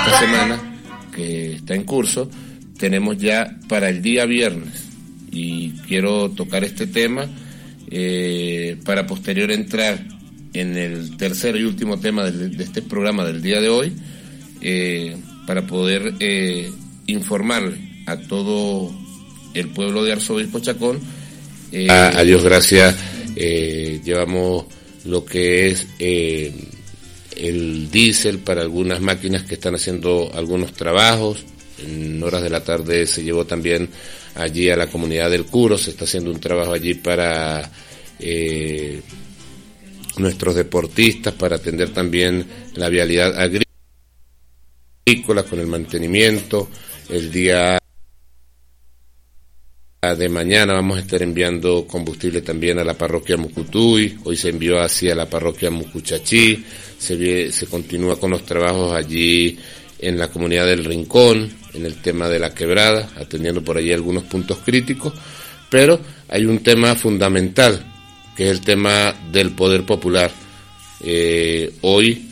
esta semana que está en curso, tenemos ya para el día viernes, y quiero tocar este tema para posterior entrar en el tercer y último tema de este programa del día de hoy, para poder informarle a todo el pueblo de Arzobispo Chacón. A Dios gracias, llevamos lo que es el diésel para algunas máquinas que están haciendo algunos trabajos. En horas de la tarde se llevó también allí a la comunidad del Curo, se está haciendo un trabajo allí para nuestros deportistas, para atender también la vialidad agrícola con el mantenimiento. El día de mañana vamos a estar enviando combustible también a la parroquia Mucutuy. Hoy se envió hacia la parroquia Mucuchachí. Se continúa con los trabajos allí en la comunidad del Rincón, en el tema de la quebrada, atendiendo por allí algunos puntos críticos, pero hay un tema fundamental, que es el tema del poder popular. Hoy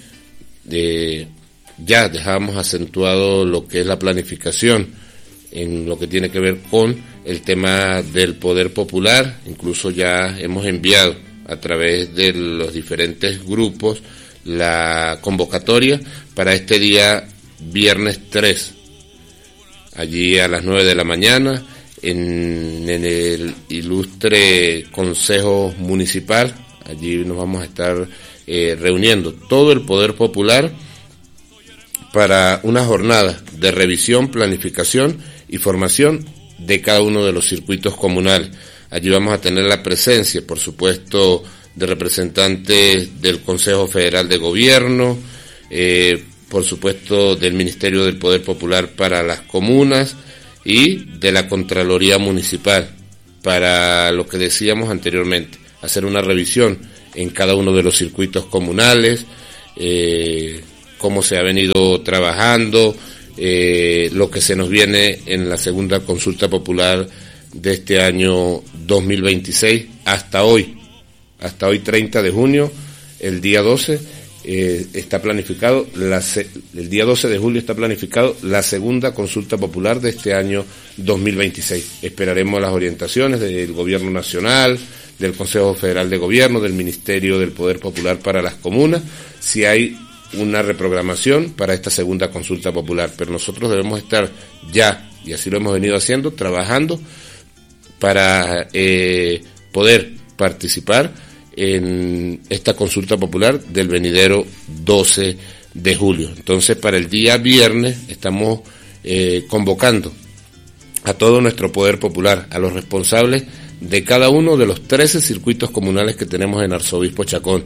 ya dejamos acentuado lo que es la planificación en lo que tiene que ver con el tema del poder popular. Incluso ya hemos enviado a través de los diferentes grupos la convocatoria para este día viernes 3, allí a las 9 de la mañana, en el ilustre Consejo Municipal. Allí nos vamos a estar reuniendo todo el poder popular para una jornada de revisión, planificación y formación de cada uno de los circuitos comunales. Allí vamos a tener la presencia, por supuesto, de representantes del Consejo Federal de Gobierno, por supuesto del Ministerio del Poder Popular para las comunas y de la Contraloría Municipal, para lo que decíamos anteriormente, hacer una revisión en cada uno de los circuitos comunales, cómo se ha venido trabajando, lo que se nos viene en la segunda consulta popular de este año 2026 hasta hoy 30 de junio, el día 12 está planificado, el día 12 de julio está planificado la segunda consulta popular de este año 2026. Esperaremos las orientaciones del Gobierno Nacional, del Consejo Federal de Gobierno, del Ministerio del Poder Popular para las comunas, si hay una reprogramación para esta segunda consulta popular, pero nosotros debemos estar ya, y así lo hemos venido haciendo, trabajando para poder participar en esta consulta popular del venidero 12 de julio. Entonces, para el día viernes estamos convocando a todo nuestro poder popular, a los responsables de cada uno de los 13 circuitos comunales que tenemos en Arzobispo Chacón.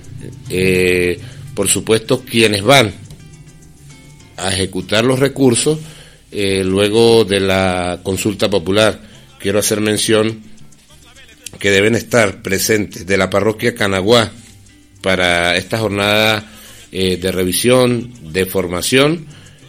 Por supuesto, quienes van a ejecutar los recursos luego de la consulta popular. Quiero hacer mención que deben estar presentes de la parroquia Canaguá para esta jornada de revisión, de formación,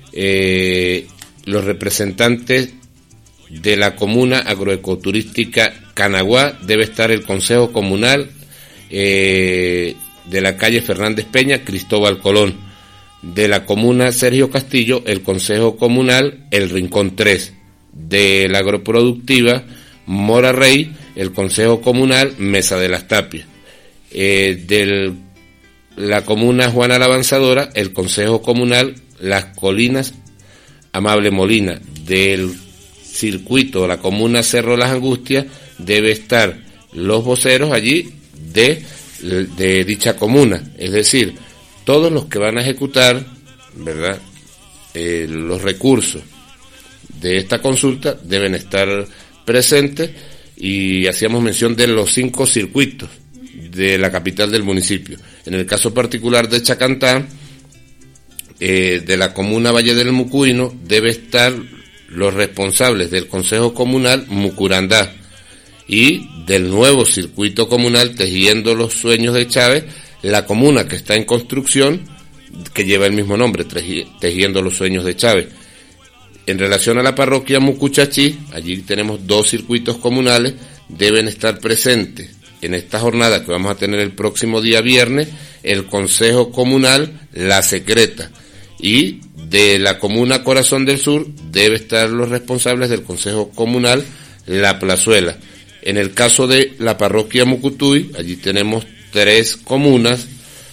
los representantes de la comuna agroecoturística Canaguá. Debe estar el Consejo Comunal de la calle Fernández Peña, Cristóbal Colón. De la comuna Sergio Castillo, el Consejo Comunal El Rincón 3. De la agroproductiva Mora Rey, el Consejo Comunal Mesa de las Tapias. De la comuna Juana la Avanzadora, el Consejo Comunal Las Colinas Amable Molina. Del circuito, la comuna Cerro Las Angustias, debe estar los voceros allí de dicha comuna, es decir, todos los que van a ejecutar, ¿verdad?, los recursos de esta consulta deben estar presentes, y hacíamos mención de los 5 circuitos de la capital del municipio. En el caso particular de Chacantá, de la comuna Valle del Mucuino, debe estar los responsables del Consejo Comunal Mucurandá, y del nuevo circuito comunal Tejiendo los Sueños de Chávez, la comuna que está en construcción, que lleva el mismo nombre, Tejiendo los Sueños de Chávez. En relación a la parroquia Mucuchachí, allí tenemos 2 circuitos comunales, deben estar presentes en esta jornada que vamos a tener el próximo día viernes, el Consejo Comunal La Secreta, y De la comuna Corazón del Sur debe estar los responsables del Consejo Comunal La Plazuela. En el caso de la parroquia Mucutuy, allí tenemos 3 comunas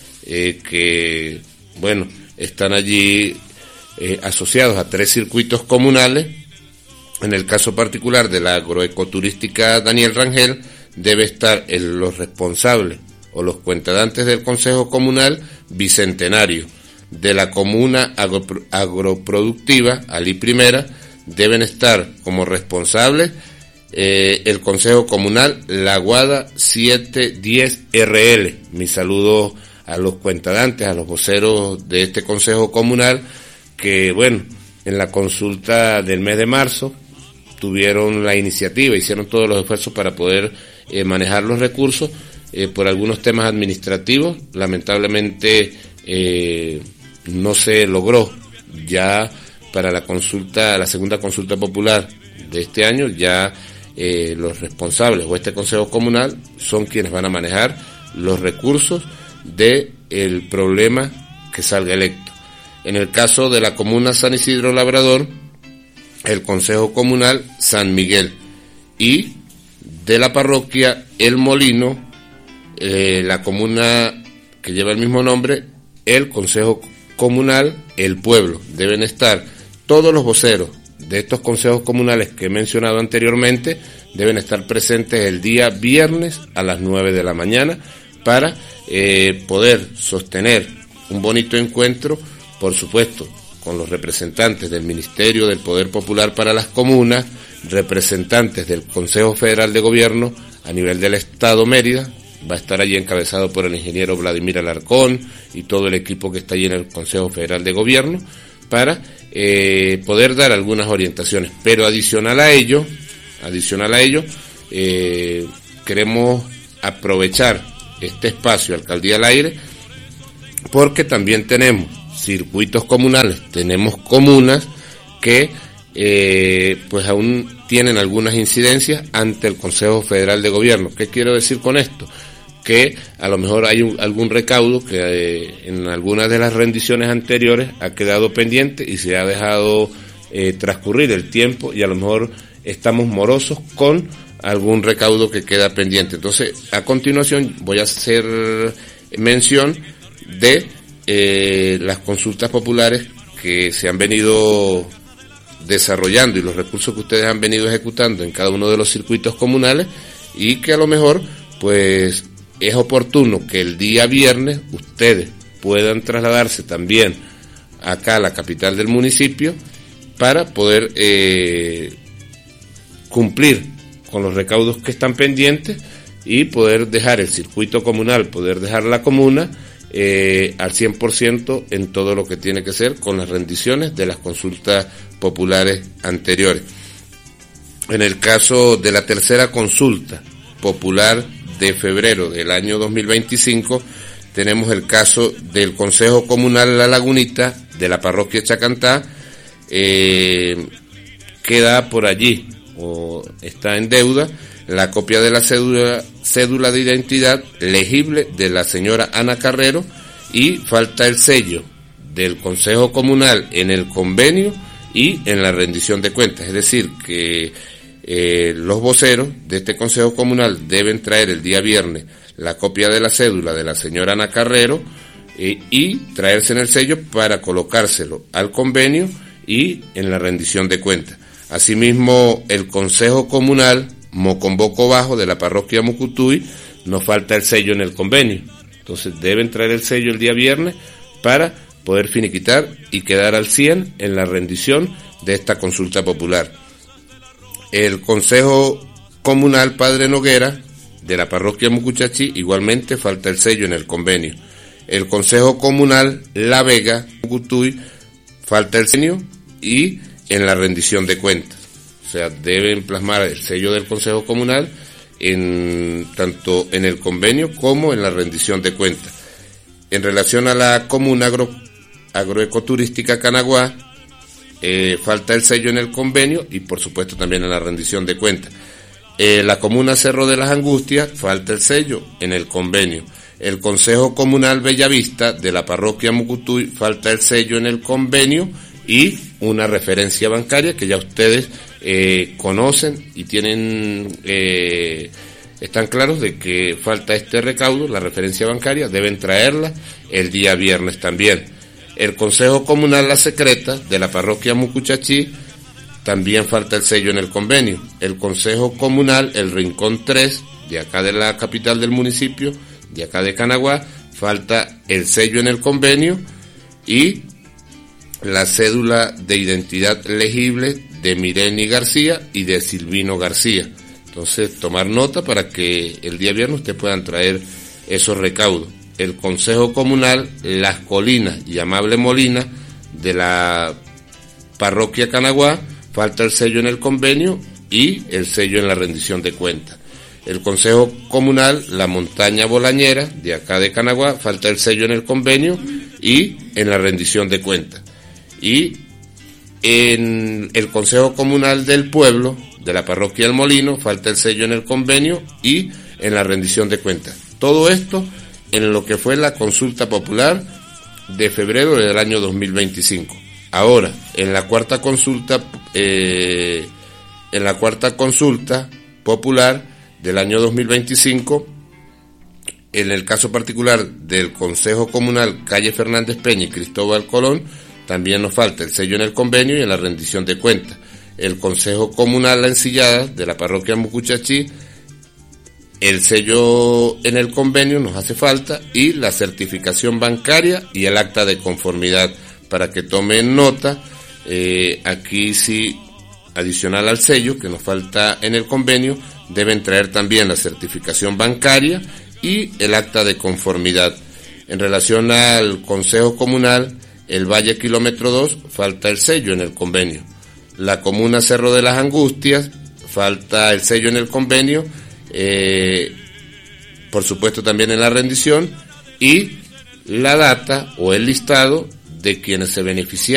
que, bueno, están allí asociados a 3 circuitos comunales. En el caso particular de la agroecoturística Daniel Rangel, debe estar los responsables o los cuentadantes del Consejo Comunal Bicentenario. De la comuna agroproductiva Alí Primera deben estar como responsables el Consejo Comunal La Guada 710 RL. Mi saludo a los cuentadantes, a los voceros de este Consejo Comunal que, bueno, en la consulta del mes de marzo tuvieron la iniciativa, hicieron todos los esfuerzos para poder manejar los recursos. Por algunos temas administrativos, lamentablemente no se logró. Ya para la consulta, la segunda consulta popular de este año, ya los responsables o este Consejo Comunal son quienes van a manejar los recursos del problema que salga electo. En el caso de la comuna San Isidro Labrador, el Consejo Comunal San Miguel, y de la parroquia El Molino, la comuna que lleva el mismo nombre, el Consejo Comunal El Pueblo. Deben estar todos los voceros de estos consejos comunales que he mencionado anteriormente, deben estar presentes el día viernes a las 9 de la mañana para poder sostener un bonito encuentro, por supuesto, con los representantes del Ministerio del Poder Popular para las Comunas, representantes del Consejo Federal de Gobierno a nivel del Estado Mérida. Va a estar allí encabezado por el ingeniero Vladimir Alarcón y todo el equipo que está allí en el Consejo Federal de Gobierno para poder dar algunas orientaciones. Pero adicional a ello, queremos aprovechar este espacio Alcaldía al Aire porque también tenemos circuitos comunales, tenemos comunas que pues aún tienen algunas incidencias ante el Consejo Federal de Gobierno. ¿Qué quiero decir con esto? Que a lo mejor hay algún recaudo que en algunas de las rendiciones anteriores ha quedado pendiente y se ha dejado transcurrir el tiempo y a lo mejor estamos morosos con algún recaudo que queda pendiente. Entonces, a continuación voy a hacer mención de las consultas populares que se han venido desarrollando y los recursos que ustedes han venido ejecutando en cada uno de los circuitos comunales y que a lo mejor pues es oportuno que el día viernes ustedes puedan trasladarse también acá a la capital del municipio para poder cumplir con los recaudos que están pendientes y poder dejar el circuito comunal, poder dejar la comuna al 100% en todo lo que tiene que ser con las rendiciones de las consultas populares anteriores. En el caso de la tercera consulta popular de febrero del año 2025, tenemos el caso del Consejo Comunal La Lagunita de la parroquia Chacantá, queda por allí o está en deuda la copia de la cédula de identidad legible de la señora Ana Carrero y falta el sello del Consejo Comunal en el convenio y en la rendición de cuentas. Es decir, que los voceros de este Consejo Comunal deben traer el día viernes la copia de la cédula de la señora Ana Carrero y traerse en el sello para colocárselo al convenio y en la rendición de cuentas. Asimismo, el Consejo Comunal Mocomboco Bajo de la parroquia Mucutuy nos falta el sello en el convenio. Entonces deben traer el sello el día viernes para poder finiquitar y quedar al 100 en la rendición de esta consulta popular. El Consejo Comunal Padre Noguera de la parroquia Mucuchachí igualmente falta el sello en el convenio. El Consejo Comunal La Vega Mucutuy falta el sello y en la rendición de cuentas. O sea, deben plasmar el sello del Consejo Comunal tanto en el convenio como en la rendición de cuentas. En relación a la comuna agroecoturística Canaguá, falta el sello en el convenio y por supuesto también en la rendición de cuentas. La comuna Cerro de las Angustias, falta el sello en el convenio. El Consejo Comunal Bellavista de la parroquia Mucutuy, falta el sello en el convenio y una referencia bancaria que ya ustedes conocen y tienen, están claros de que falta este recaudo, la referencia bancaria, deben traerla el día viernes también. El Consejo Comunal La Secreta de la parroquia Mucuchachí, también falta el sello en el convenio. El Consejo Comunal El Rincón 3, de acá de la capital del municipio, de acá de Canaguá, falta el sello en el convenio y la cédula de identidad legible de Mireni García y de Silvino García. Entonces, tomar nota para que el día viernes ustedes puedan traer esos recaudos. El Consejo Comunal Las Colinas y Amable Molina de la parroquia Canaguá, falta el sello en el convenio y el sello en la rendición de cuentas. El Consejo Comunal La Montaña Bolañera de acá de Canaguá, falta el sello en el convenio y en la rendición de cuentas. Y en el Consejo Comunal del Pueblo, de la parroquia El Molino, falta el sello en el convenio y en la rendición de cuentas. Todo esto en lo que fue la consulta popular de febrero del año 2025. Ahora, en la cuarta consulta popular del año 2025, en el caso particular del Consejo Comunal Calle Fernández Peña y Cristóbal Colón, también nos falta el sello en el convenio y en la rendición de cuentas. El Consejo Comunal La Encillada de la parroquia Mucuchachí, el sello en el convenio nos hace falta y la certificación bancaria y el acta de conformidad, para que tomen nota. Aquí sí, adicional al sello que nos falta en el convenio, deben traer también la certificación bancaria y el acta de conformidad. En relación al Consejo Comunal El Valle Kilómetro 2, falta el sello en el convenio. La Comuna Cerro de las Angustias, falta el sello en el convenio, por supuesto también en la rendición, y la data o el listado de quienes se beneficiaron